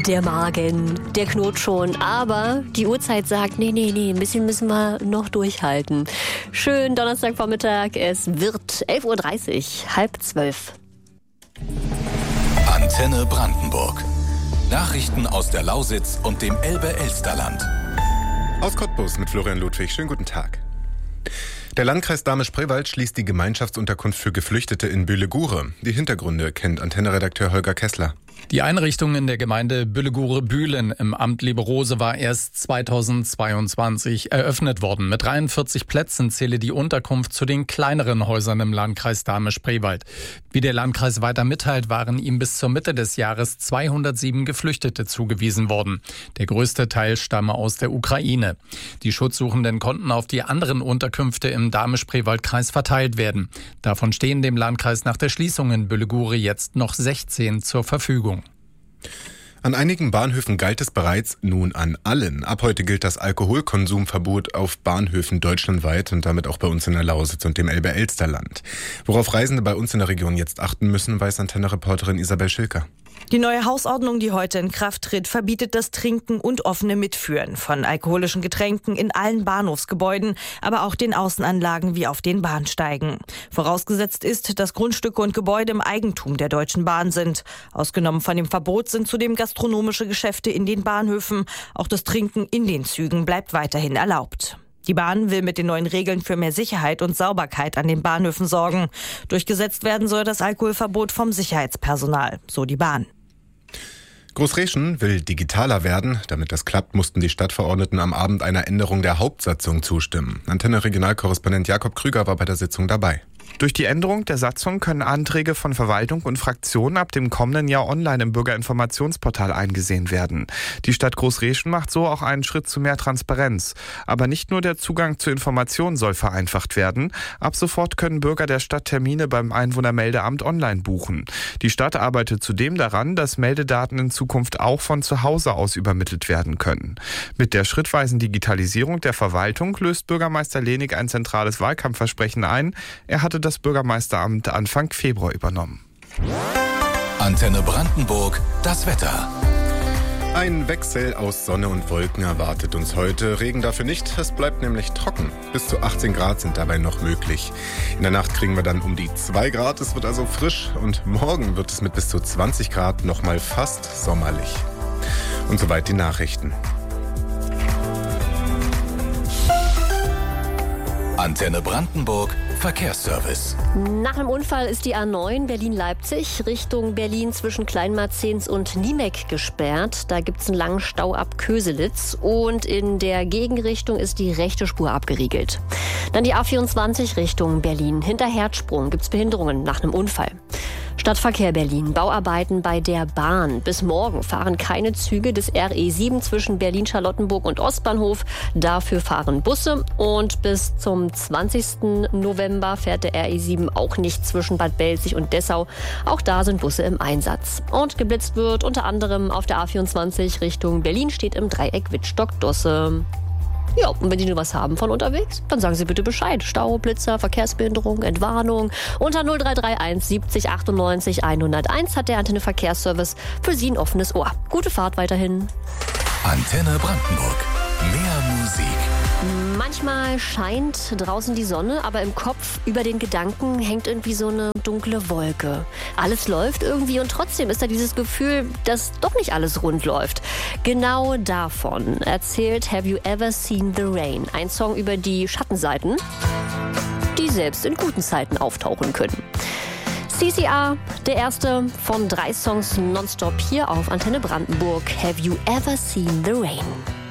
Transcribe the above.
Der Magen, der knurrt schon, aber die Uhrzeit sagt, nee, ein bisschen müssen wir noch durchhalten. Schön Donnerstagvormittag, es wird 11.30 Uhr, 11:30. Antenne Brandenburg. Nachrichten aus der Lausitz und dem Elbe-Elsterland. Aus Cottbus mit Florian Ludwig. Schönen guten Tag. Der Landkreis Dahme-Spreewald schließt die Gemeinschaftsunterkunft für Geflüchtete in Bühlegure. Die Hintergründe kennt Antenne-Redakteur Holger Kessler. Die Einrichtung in der Gemeinde Bühlegure-Bühlen im Amt Lieberose war erst 2022 eröffnet worden. Mit 43 Plätzen zähle die Unterkunft zu den kleineren Häusern im Landkreis Dahme-Spreewald. Wie der Landkreis weiter mitteilt, waren ihm bis zur Mitte des Jahres 207 Geflüchtete zugewiesen worden. Der größte Teil stamme aus der Ukraine. Die Schutzsuchenden konnten auf die anderen Unterkünfte im Dahme-Spreewald-Kreis verteilt werden. Davon stehen dem Landkreis nach der Schließung in Bühlegure jetzt noch 16 zur Verfügung. An einigen Bahnhöfen galt es bereits, nun an allen. Ab heute gilt das Alkoholkonsumverbot auf Bahnhöfen deutschlandweit und damit auch bei uns in der Lausitz und dem Elbe-Elsterland. Worauf Reisende bei uns in der Region jetzt achten müssen, weiß Antenne-Reporterin Isabel Schilker. Die neue Hausordnung, die heute in Kraft tritt, verbietet das Trinken und offene Mitführen von alkoholischen Getränken in allen Bahnhofsgebäuden, aber auch den Außenanlagen wie auf den Bahnsteigen. Vorausgesetzt ist, dass Grundstücke und Gebäude im Eigentum der Deutschen Bahn sind. Ausgenommen von dem Verbot sind zudem gastronomische Geschäfte in den Bahnhöfen. Auch das Trinken in den Zügen bleibt weiterhin erlaubt. Die Bahn will mit den neuen Regeln für mehr Sicherheit und Sauberkeit an den Bahnhöfen sorgen. Durchgesetzt werden soll das Alkoholverbot vom Sicherheitspersonal, so die Bahn. Großreschen will digitaler werden. Damit das klappt, mussten die Stadtverordneten am Abend einer Änderung der Hauptsatzung zustimmen. Antenne-Regionalkorrespondent Jakob Krüger war bei der Sitzung dabei. Durch die Änderung der Satzung können Anträge von Verwaltung und Fraktionen ab dem kommenden Jahr online im Bürgerinformationsportal eingesehen werden. Die Stadt Großreschen macht so auch einen Schritt zu mehr Transparenz. Aber nicht nur der Zugang zu Informationen soll vereinfacht werden. Ab sofort können Bürger der Stadt Termine beim Einwohnermeldeamt online buchen. Die Stadt arbeitet zudem daran, dass Meldedaten in Zukunft auch von zu Hause aus übermittelt werden können. Mit der schrittweisen Digitalisierung der Verwaltung löst Bürgermeister Lehnig ein zentrales Wahlkampfversprechen ein. Er hatte das Bürgermeisteramt Anfang Februar übernommen. Antenne Brandenburg, das Wetter. Ein Wechsel aus Sonne und Wolken erwartet uns heute. Regen dafür nicht, es bleibt nämlich trocken. Bis zu 18 Grad sind dabei noch möglich. In der Nacht kriegen wir dann um die 2 Grad, es wird also frisch. Und morgen wird es mit bis zu 20 Grad nochmal fast sommerlich. Und soweit die Nachrichten. Antenne Brandenburg, Verkehrsservice. Nach einem Unfall ist die A9 Berlin-Leipzig Richtung Berlin zwischen Kleinmarzens und Niemek gesperrt. Da gibt es einen langen Stau ab Köselitz und in der Gegenrichtung ist die rechte Spur abgeriegelt. Dann die A24 Richtung Berlin. Hinter Herzsprung gibt es Behinderungen nach einem Unfall. Stadtverkehr Berlin. Bauarbeiten bei der Bahn. Bis morgen fahren keine Züge des RE7 zwischen Berlin-Charlottenburg und Ostbahnhof. Dafür fahren Busse. Und bis zum 20. November fährt der RE7 auch nicht zwischen Bad Belzig und Dessau. Auch da sind Busse im Einsatz. Und geblitzt wird unter anderem auf der A24 Richtung Berlin, steht im Dreieck Wittstock-Dosse. Ja, und wenn Sie nur was haben von unterwegs, dann sagen Sie bitte Bescheid. Stau, Blitzer, Verkehrsbehinderung, Entwarnung. Unter 0331 70 98 101 hat der Antenne Verkehrsservice für Sie ein offenes Ohr. Gute Fahrt weiterhin. Antenne Brandenburg. Mehr Musik. Manchmal scheint draußen die Sonne, aber im Kopf über den Gedanken hängt irgendwie so eine dunkle Wolke. Alles läuft irgendwie und trotzdem ist da dieses Gefühl, dass doch nicht alles rund läuft. Genau davon erzählt Have You Ever Seen the Rain? Ein Song über die Schattenseiten, die selbst in guten Zeiten auftauchen können. CCR, der erste von 3 Songs nonstop hier auf Antenne Brandenburg. Have You Ever Seen the Rain?